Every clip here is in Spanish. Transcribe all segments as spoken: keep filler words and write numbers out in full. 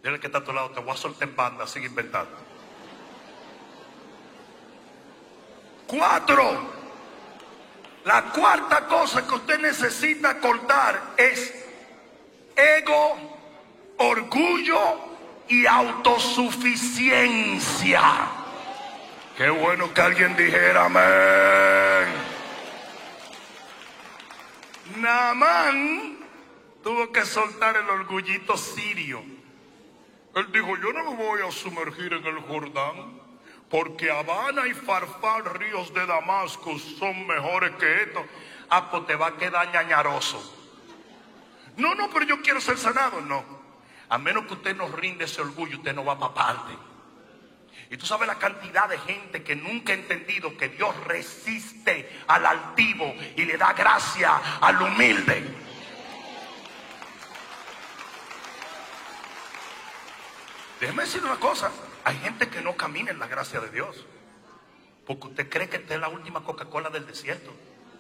Dile que está a tu lado, te voy a soltar en banda, sigue inventando. Cuatro. La cuarta cosa que usted necesita cortar es ego, orgullo y autosuficiencia. Qué bueno que alguien dijera amén. Naamán tuvo que soltar el orgullito sirio. Él dijo, yo no me voy a sumergir en el Jordán, porque Habana y Farfar, ríos de Damasco, son mejores que esto. Ah, pues te va a quedar ñañaroso. No, no, pero yo quiero ser sanado. No, a menos que usted nos rinde ese orgullo, usted no va para parte. Y tú sabes la cantidad de gente que nunca ha entendido que Dios resiste al altivo y le da gracia al humilde. Déjeme decir una cosa, hay gente que no camina en la gracia de Dios, porque usted cree que esta es la última Coca-Cola del desierto.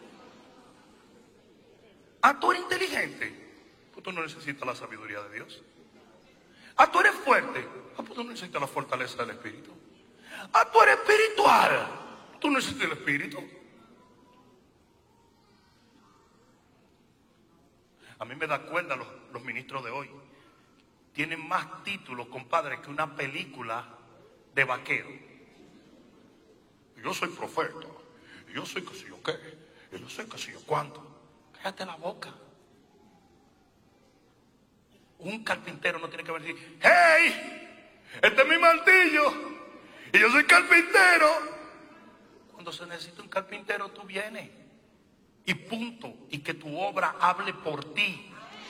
Ah, tú eres inteligente, pues tú no necesitas la sabiduría de Dios. Ah, tú eres fuerte, ah, pues tú no necesitas la fortaleza del Espíritu. Ah, tú eres espiritual, tú no necesitas el Espíritu. A mí me da cuenta los, los ministros de hoy. Tienen más títulos, compadre, que una película de vaquero. Yo soy profeta, yo soy que sé yo qué, yo soy que sé yo cuánto. Cállate la boca. Un carpintero no tiene que decir, hey, este es mi martillo y yo soy carpintero. Cuando se necesita un carpintero, tú vienes y punto, y que tu obra hable por ti.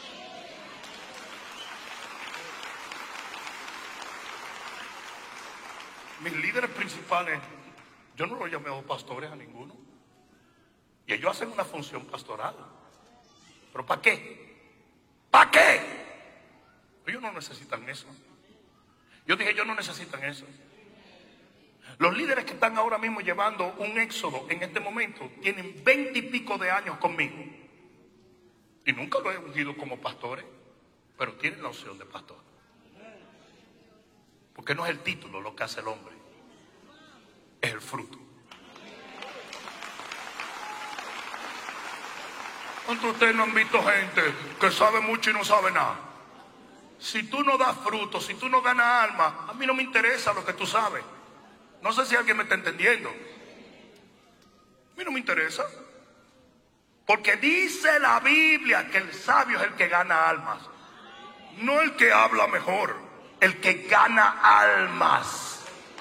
Mis líderes principales, yo no los llamé pastores a ninguno. Y ellos hacen una función pastoral. ¿Pero para qué? ¿Para qué? Ellos no necesitan eso. Yo dije, ellos no necesitan eso. Los líderes que están ahora mismo llevando un éxodo en este momento tienen veinte y pico de años conmigo. Y nunca lo he ungido como pastores, pero tienen la opción de pastor. Porque no es el título lo que hace el hombre, es el fruto. ¿Cuántos de ustedes no han visto gente que sabe mucho y no sabe nada? Si tú no das fruto, si tú no ganas alma, a mí no me interesa lo que tú sabes. No sé si alguien me está entendiendo. A mí no me interesa. Porque dice la Biblia que el sabio es el que gana almas, no el que habla mejor, el que gana almas.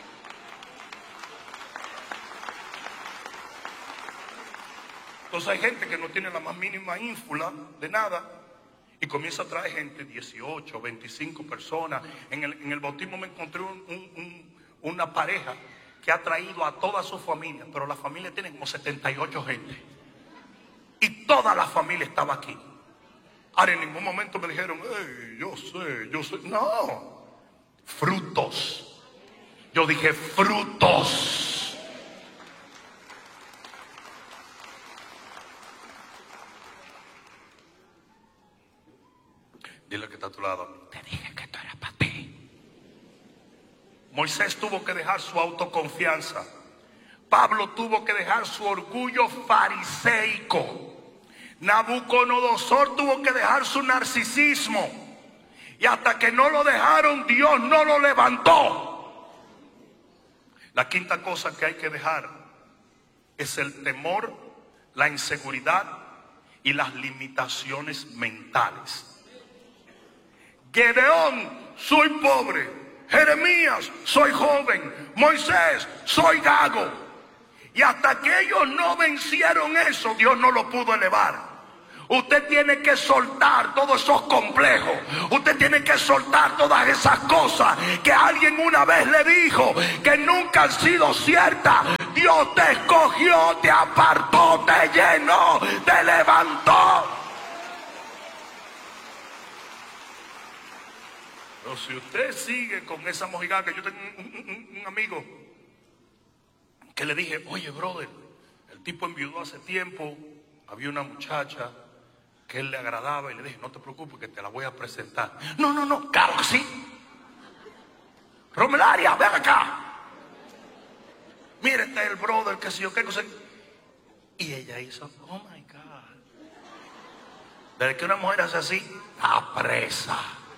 Entonces hay gente que no tiene la más mínima ínfula de nada y comienza a traer gente, dieciocho, veinticinco personas. En el, en el bautismo me encontré un, un, un, una pareja que ha traído a toda su familia, pero la familia tiene como setenta y ocho gente. Y toda la familia estaba aquí. Ahora en ningún momento me dijeron, hey, yo sé, yo sé. No, frutos. Yo dije frutos. Dile que está a tu lado, te dije que esto era para ti. Moisés tuvo que dejar su autoconfianza. Pablo tuvo que dejar su orgullo fariseico. Nabucodonosor tuvo que dejar su narcisismo. Y hasta que no lo dejaron, Dios no lo levantó. La quinta cosa que hay que dejar es el temor, la inseguridad y las limitaciones mentales. Gedeón, soy pobre. Jeremías, soy joven. Moisés, soy gago. Y hasta que ellos no vencieron eso, Dios no lo pudo elevar. Usted tiene que soltar todos esos complejos. Usted tiene que soltar todas esas cosas que alguien una vez le dijo que nunca han sido ciertas. Dios te escogió, te apartó, te llenó, te levantó. Pero si usted sigue con esa mojiganga, que yo tengo un, un, un amigo que le dije, oye brother, el tipo enviudó hace tiempo, había una muchacha que él le agradaba y le dije, no te preocupes que te la voy a presentar. No, no, no, claro que sí. Romelaria, ven acá. Mire, este es el brother, que si yo qué cosa. Y ella hizo, oh my God. Desde que una mujer hace así, está presa.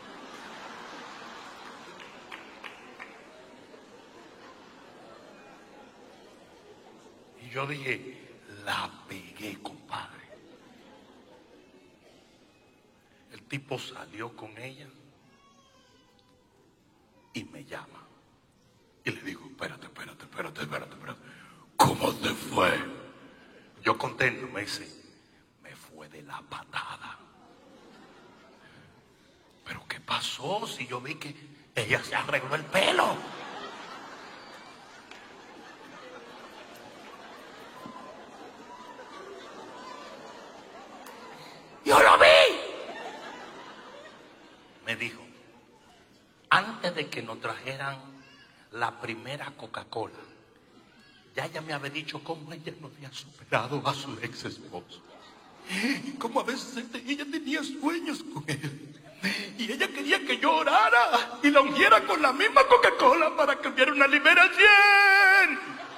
Y yo dije, la pegué, compadre. El tipo salió con ella y me llama. Y le digo, espérate, espérate, espérate, espérate, espérate. ¿Cómo te fue? Yo contento, me dice, me fue de la patada. ¿Pero qué pasó? Si yo vi que ella se arregló el pelo. Yo lo vi. Me dijo, antes de que nos trajeran la primera Coca-Cola, ya ella me había dicho cómo ella no había superado a su ex esposo. Y cómo a veces ella tenía sueños con él. Y ella quería que yo orara y la ungiera con la misma Coca-Cola para que hubiera una liberación.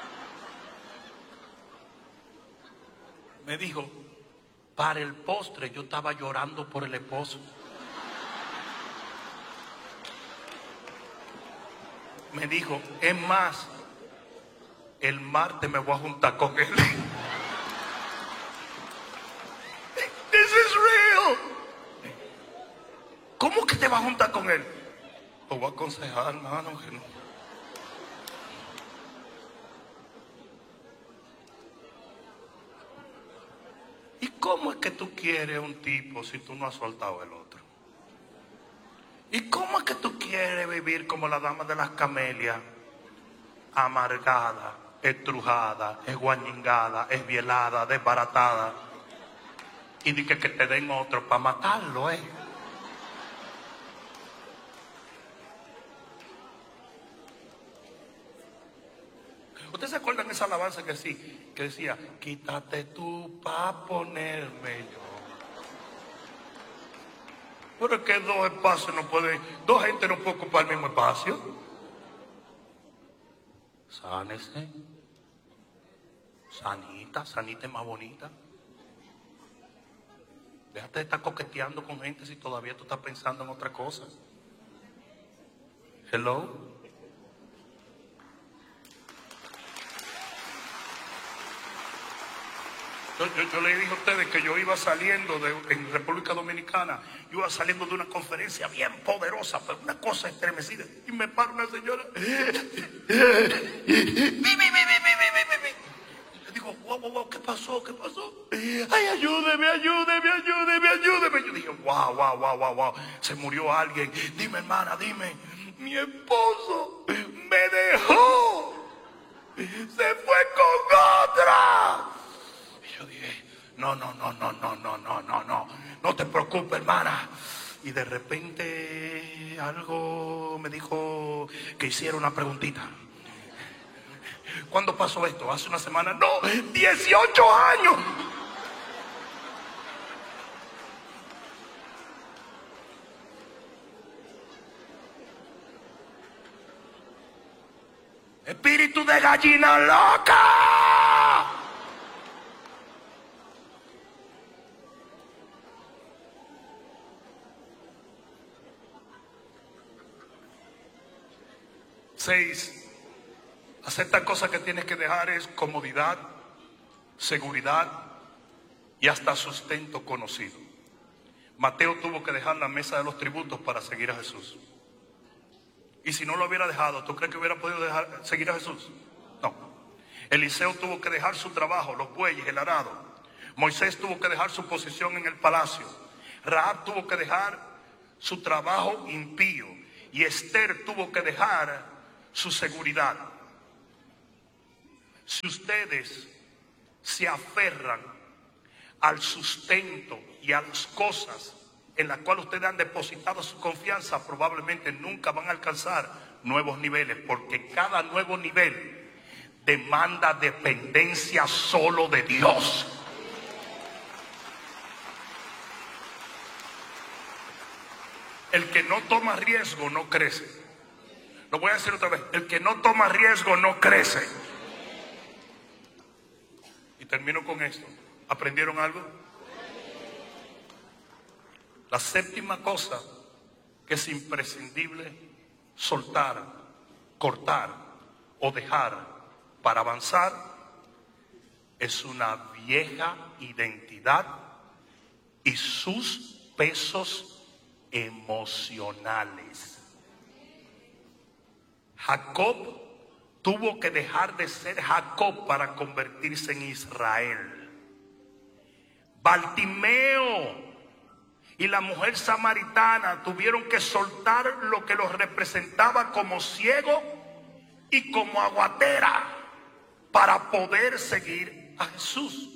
Me dijo, para el postre yo estaba llorando por el esposo. Me dijo, es más, el martes me voy a juntar con él. This is real. ¿Cómo que te vas a juntar con él? Te voy a aconsejar, hermano, que no. ¿Y cómo es que tú quieres un tipo si tú no has soltado el otro? ¿Y cómo es que tú quieres vivir como la dama de las camelias? Amargada, estrujada, esguañingada, esbielada, desbaratada. Y di que, que te den otro para matarlo, ¿eh? ¿Ustedes se acuerdan de esa alabanza que sí, que decía, quítate tú pa' ponerme yo? Pero es que dos espacios no pueden, dos gente no puede ocupar el mismo espacio. Sánese. Sanita, sanita es más bonita. Déjate de estar coqueteando con gente si todavía tú estás pensando en otra cosa. Hello. Yo, yo, yo le dije a ustedes que yo iba saliendo de, en República Dominicana, yo iba saliendo de una conferencia bien poderosa, pero una cosa estremecida, y me para una señora. Le digo, wow, wow, wow, ¿qué pasó? ¿Qué pasó? Ay, ayúdeme, ayúdeme, ayúdeme, ayúdeme. Yo dije, wow, wow, wow, wow, wow, se murió alguien. Dime, hermana, dime, mi esposo me dejó, se fue con otra. Yo dije, no, no, no, no, no, no, no, no, no, no te preocupes, hermana. Y de repente algo me dijo que hiciera una preguntita. ¿Cuándo pasó esto? ¿Hace una semana? No, dieciocho años. Espíritu de gallina loca. Seis, acepta cosas que tienes que dejar es comodidad, seguridad y hasta sustento conocido. Mateo tuvo que dejar la mesa de los tributos para seguir a Jesús. Y si no lo hubiera dejado, ¿tú crees que hubiera podido dejar, seguir a Jesús? No. Eliseo tuvo que dejar su trabajo, los bueyes, el arado. Moisés tuvo que dejar su posición en el palacio. Rahab tuvo que dejar su trabajo impío. Y Esther tuvo que dejar su seguridad. Si ustedes se aferran al sustento y a las cosas en las cuales ustedes han depositado su confianza, probablemente nunca van a alcanzar nuevos niveles, porque cada nuevo nivel demanda dependencia solo de Dios. El que no toma riesgo no crece. Lo voy a decir otra vez. El que no toma riesgo no crece. Y termino con esto. ¿Aprendieron algo? La séptima cosa que es imprescindible soltar, cortar o dejar para avanzar es una vieja identidad y sus pesos emocionales. Jacob tuvo que dejar de ser Jacob para convertirse en Israel. Bartimeo y la mujer samaritana tuvieron que soltar lo que los representaba como ciego y como aguatera para poder seguir a Jesús.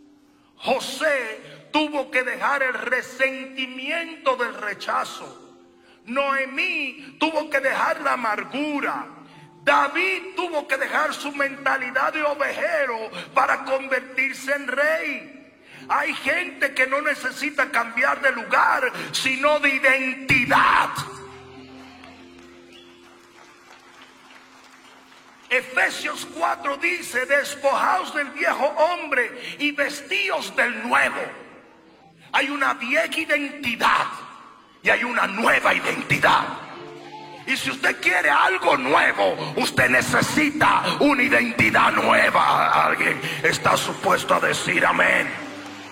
José tuvo que dejar el resentimiento del rechazo. Noemí tuvo que dejar la amargura. David tuvo que dejar su mentalidad de ovejero para convertirse en rey. Hay gente que no necesita cambiar de lugar, sino de identidad. Efesios cuatro dice: despojaos del viejo hombre y vestíos del nuevo. Hay una vieja identidad y hay una nueva identidad. Y si usted quiere algo nuevo, usted necesita una identidad nueva. Alguien está supuesto a decir amén.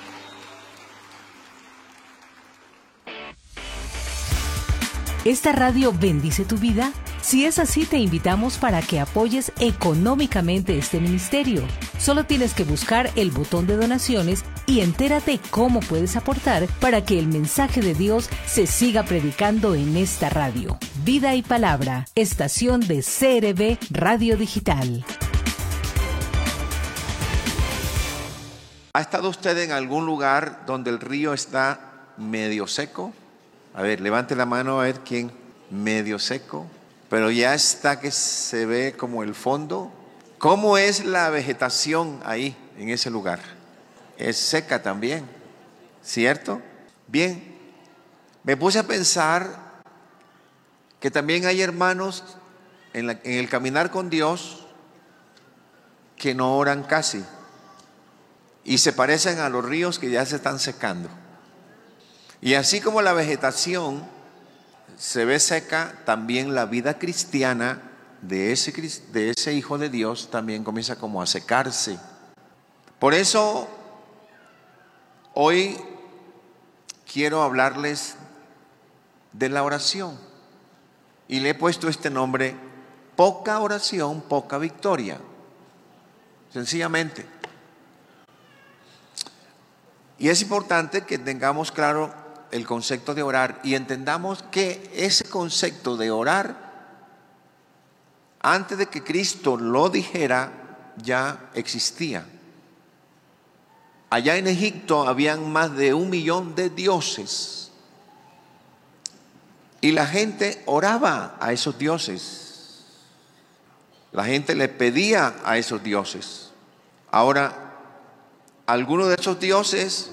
¿Esta radio bendice tu vida? Si es así, te invitamos para que apoyes económicamente este ministerio. Solo tienes que buscar el botón de donaciones y entérate cómo puedes aportar para que el mensaje de Dios se siga predicando en esta radio. Vida y Palabra, estación de C R B Radio Digital. ¿Ha estado usted en algún lugar donde el río está medio seco? A ver, levante la mano a ver quién. Medio seco, pero ya está que se ve como el fondo. ¿Cómo es la vegetación ahí, en ese lugar? Es seca también, ¿cierto? Bien, me puse a pensar que también hay hermanos en, la, en el caminar con Dios que no oran casi y se parecen a los ríos que ya se están secando. Y así como la vegetación se ve seca, también la vida cristiana de ese, de ese hijo de Dios también comienza como a secarse. Por eso hoy quiero hablarles de la oración y le he puesto este nombre: poca oración, poca victoria. Sencillamente. Y es importante que tengamos claro el concepto de orar y entendamos que ese concepto de orar, antes de que Cristo lo dijera, ya existía. Allá en Egipto habían más de un millón de dioses y la gente oraba a esos dioses. La gente le pedía a esos dioses. Ahora, algunos de esos dioses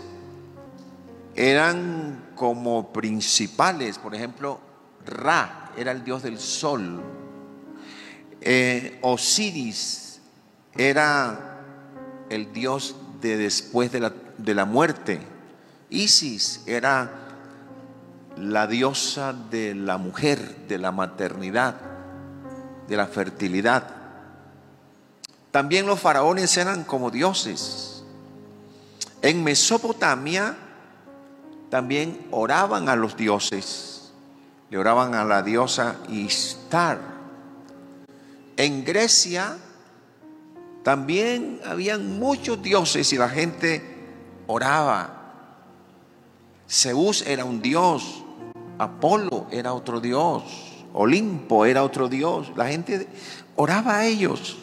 eran como principales. Por ejemplo, Ra era el dios del sol. Eh, Osiris era el dios de después de la, de la muerte. Isis era la diosa de la mujer, de la maternidad, de la fertilidad. También los faraones eran como dioses. En Mesopotamia también oraban a los dioses. Le oraban a la diosa Ishtar. En Grecia también habían muchos dioses y la gente oraba. Zeus era un dios, Apolo era otro dios, Olimpo era otro dios. La gente oraba a ellos.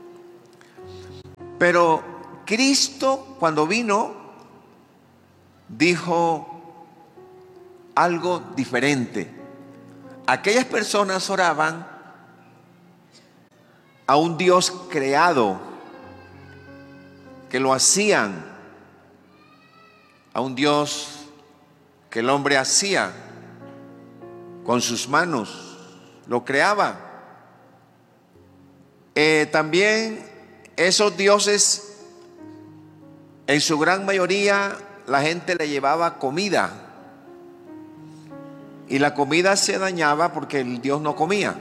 Pero Cristo, cuando vino, dijo algo diferente. Aquellas personas oraban a un Dios creado, que lo hacían, a un Dios que el hombre hacía con sus manos, lo creaba. Eh, también esos dioses, en su gran mayoría, la gente le llevaba comida. Y la comida se dañaba porque el dios no comía.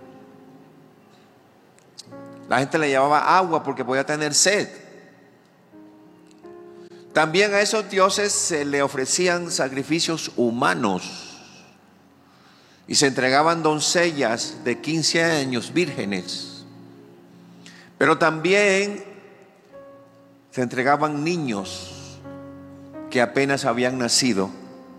La gente le llevaba agua porque podía tener sed. También a esos dioses se le ofrecían sacrificios humanos. Y se entregaban doncellas de quince años vírgenes. Pero también se entregaban niños que apenas habían nacido.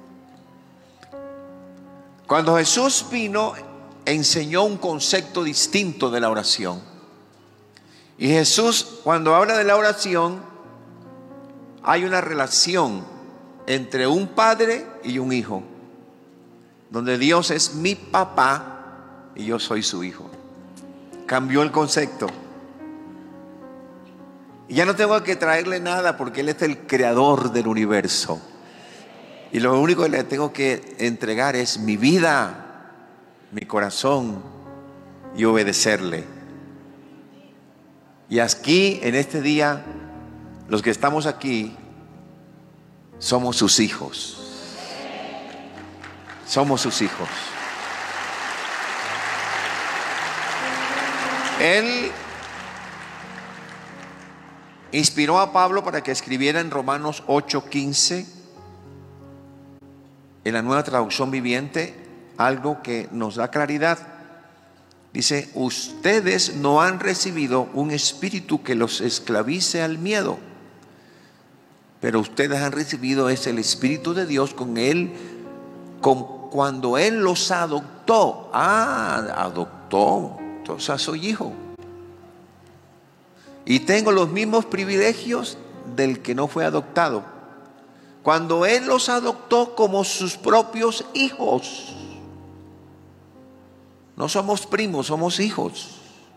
Cuando Jesús vino, enseñó un concepto distinto de la oración. Y Jesús, cuando habla de la oración, hay una relación entre un padre y un hijo, donde Dios es mi papá y yo soy su hijo. Cambió el concepto. Y ya no tengo que traerle nada porque Él es el creador del universo. Y lo único que le tengo que entregar es mi vida, mi corazón y obedecerle. Y aquí, en este día, los que estamos aquí somos sus hijos. Somos sus hijos. Él inspiró a Pablo para que escribiera en Romanos ocho quince, en la Nueva Traducción Viviente, algo que nos da claridad. Dice: ustedes no han recibido un espíritu que los esclavice al miedo, pero ustedes han recibido es el Espíritu de Dios con Él, con, cuando Él los adoptó. Ah, adoptó, entonces soy hijo. Y tengo los mismos privilegios del que no fue adoptado, cuando Él los adoptó como sus propios hijos. No somos primos, somos hijos.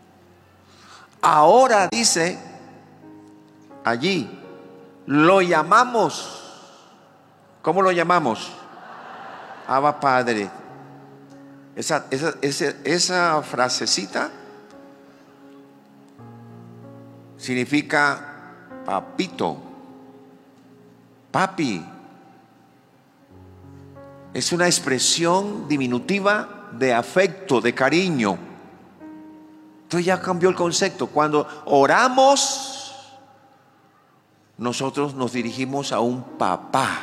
Ahora dice allí, lo llamamos. ¿Cómo lo llamamos? Abba Padre. Esa, esa, esa, esa frasecita significa papito, papi. Es una expresión diminutiva de afecto, de cariño. Entonces ya cambió el concepto. Cuando oramos, nosotros nos dirigimos a un papá.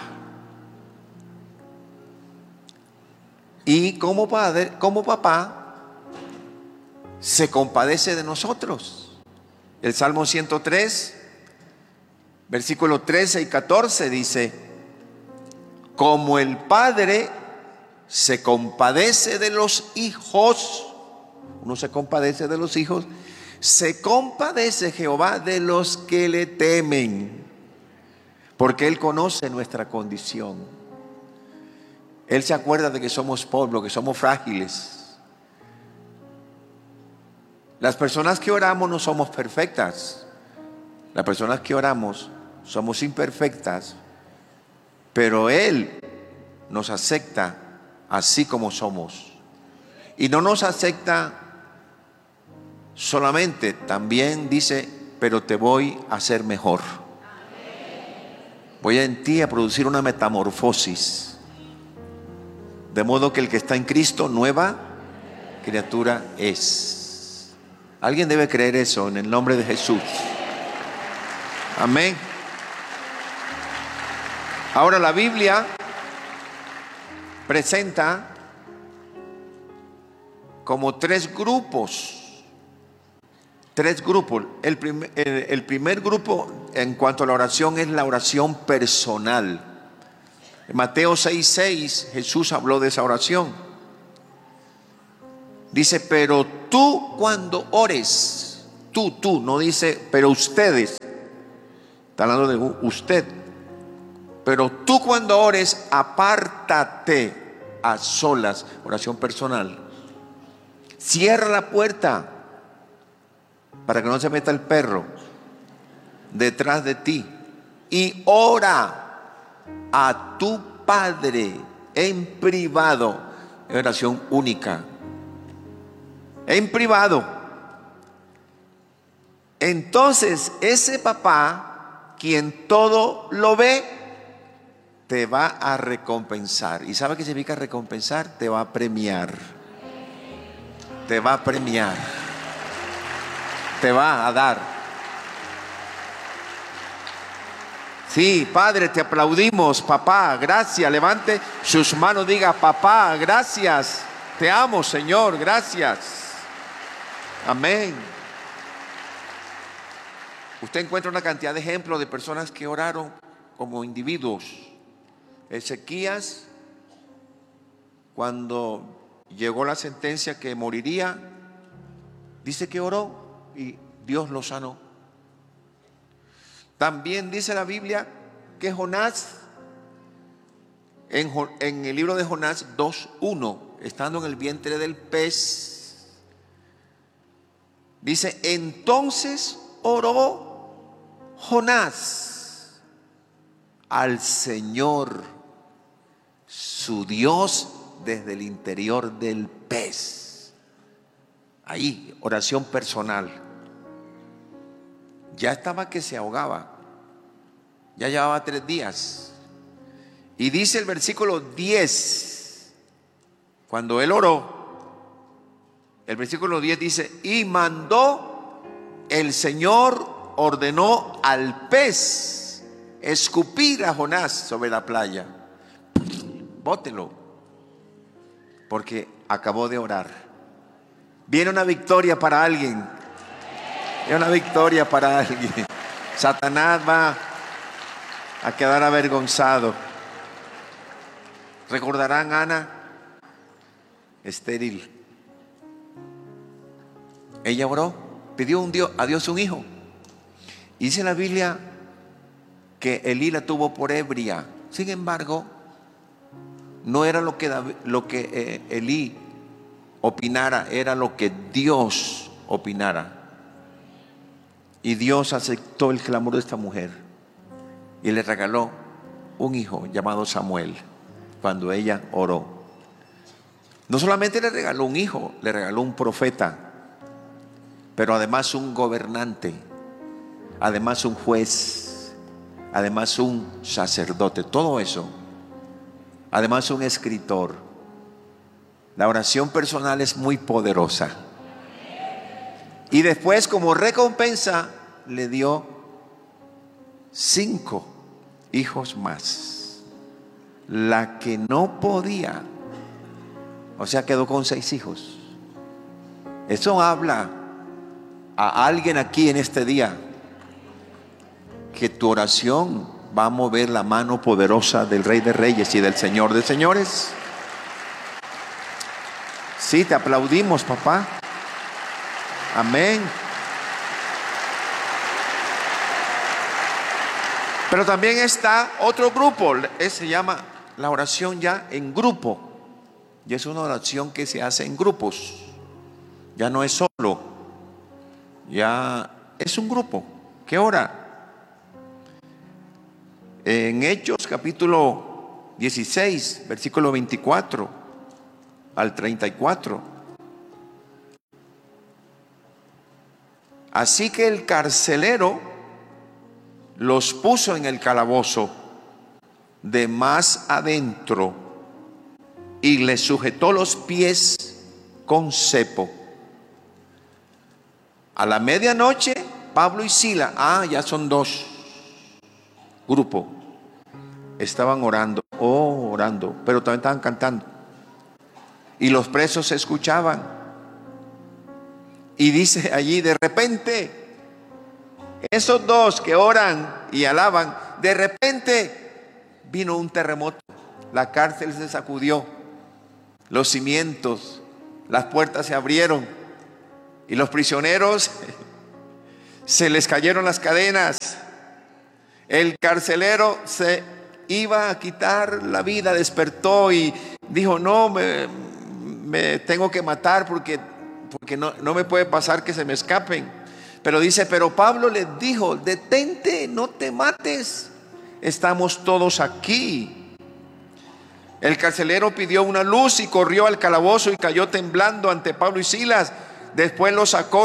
Y como padre, como papá, se compadece de nosotros. El Salmo ciento tres, versículo trece y catorce dice: como el Padre se compadece de los hijos, uno se compadece de los hijos, se compadece Jehová de los que le temen, porque Él conoce nuestra condición. Él se acuerda de que somos polvo, que somos frágiles. Las personas que oramos no somos perfectas. Las personas que oramos somos imperfectas, pero Él nos acepta así como somos. Y no nos acepta solamente, también dice: pero te voy a hacer mejor. Voy en ti a producir una metamorfosis, de modo que el que está en Cristo, nueva criatura es. Alguien debe creer eso en el nombre de Jesús. Amén. Ahora la Biblia presenta como tres grupos. Tres grupos. El primer, el, el primer grupo en cuanto a la oración es la oración personal. En Mateo seis seis Jesús habló de esa oración. Dice: pero tú cuando ores, tú, tú, no dice pero ustedes. Está hablando de usted. Pero tú cuando ores, apártate a solas, oración personal. Cierra la puerta para que no se meta el perro detrás de ti. Y ora a tu Padre en privado. Es oración única. En privado. Entonces ese papá, quien todo lo ve, te va a recompensar. ¿Y sabe qué significa recompensar? Te va a premiar. Te va a premiar. Te va a dar. Sí, Padre, te aplaudimos, papá, gracias. Levante sus manos, diga, papá, gracias. Te amo, Señor, gracias. Amén. Usted encuentra una cantidad de ejemplos de personas que oraron como individuos. Ezequías, cuando llegó la sentencia que moriría, dice que oró y Dios lo sanó. También dice la Biblia que Jonás, en, en el libro de Jonás dos uno, estando en el vientre del pez, dice, entonces oró Jonás al Señor, su Dios, desde el interior del pez. Ahí, oración personal. Ya estaba que se ahogaba. Ya llevaba tres días. Y dice el versículo diez, cuando él oró, el versículo diez dice, y mandó el Señor, ordenó al pez escupir a Jonás sobre la playa. Bótelo, porque acabó de orar. Viene una victoria para alguien. Viene una victoria para alguien. Satanás va a quedar avergonzado. Recordarán a Ana, estéril. Ella oró, pidió un Dios, a Dios un hijo. Y dice la Biblia que Elí la tuvo por ebria. Sin embargo, no era lo que, David, lo que eh, Elí opinara, era lo que Dios opinara. Y Dios aceptó el clamor de esta mujer y le regaló un hijo llamado Samuel cuando ella oró. No solamente le regaló un hijo, le regaló un profeta, pero además un gobernante, además un juez, además un sacerdote, todo eso, además un escritor. La oración personal es muy poderosa. Y después, como recompensa, le dio cinco hijos más. La que no podía, o sea, quedó con seis hijos. Eso habla a alguien aquí en este día que tu oración va a mover la mano poderosa del Rey de Reyes y del Señor de Señores. Sí, te aplaudimos, papá. Amén. Pero también está otro grupo, se llama la oración ya en grupo. Y es una oración que se hace en grupos. Ya no es solo, ya es un grupo que ora. En Hechos capítulo dieciséis, versículo veinticuatro al treinta y cuatro. Así que el carcelero los puso en el calabozo de más adentro y les sujetó los pies con cepo. A la medianoche, Pablo y Sila, ah, ya son dos grupos, estaban orando, oh, orando, pero también estaban cantando. Y los presos se escuchaban. Y dice allí, de repente, esos dos que oran y alaban, de repente vino un terremoto. La cárcel se sacudió, los cimientos, las puertas se abrieron y los prisioneros se les cayeron las cadenas. El carcelero se iba a quitar la vida, despertó y dijo, no, me, me tengo que matar porque, porque no, no me puede pasar que se me escapen. Pero dice, pero Pablo les dijo, detente, no te mates, estamos todos aquí. El carcelero pidió una luz y corrió al calabozo y cayó temblando ante Pablo y Silas. Después los sacó